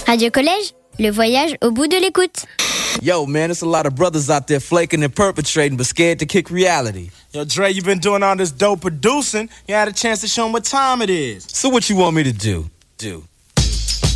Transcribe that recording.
Radio Collège, le voyage au bout de l'écoute. Yo, man, there's a lot of brothers out there flaking and perpetrating, but scared to kick reality. Yo, Dre, you been doing all this dope producing. You had a chance to show them what time it is. So what you want me to do?